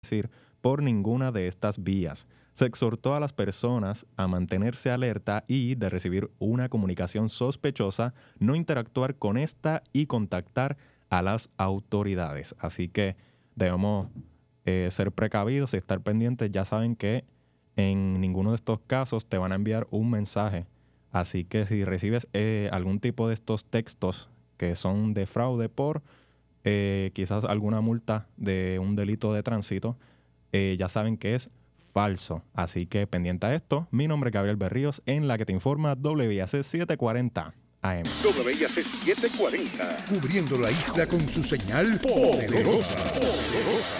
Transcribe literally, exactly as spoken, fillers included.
decir por ninguna de estas vías. Se exhortó a las personas a mantenerse alerta y, de recibir una comunicación sospechosa, no interactuar con esta y contactar a las autoridades. Así que debemos eh, ser precavidos y estar pendientes. Ya saben que en ninguno de estos casos te van a enviar un mensaje. Así que si recibes eh, algún tipo de estos textos que son de fraude por eh, quizás alguna multa de un delito de tránsito, eh, ya saben que es falso. Así que pendiente a esto. Mi nombre es Gabriel Berríos, en la que te informa W I A C setecientos cuarenta A M. W I A C setecientos cuarenta, cubriendo la isla con su señal poderosa. poderosa.